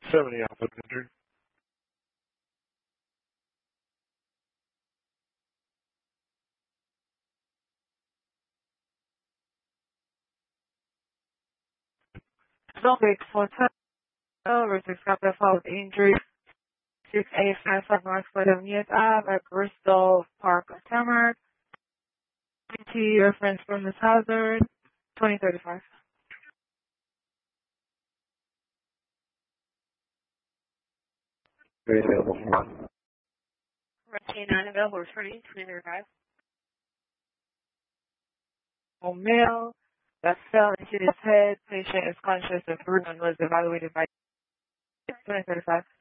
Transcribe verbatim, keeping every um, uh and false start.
seventy Alpha Victor. Zolvik Hotel, Riverside Capital Falls Injury, six eight five five North Seventieth Ave at Bristol Park, Tamarack. T reference from Miss Hazard, twenty thirty-five. Very available for one. Rescue nine available, returning, twenty thirty-five. A male that fell into his head. Patient is conscious and proven was evaluated by twenty thirty-five.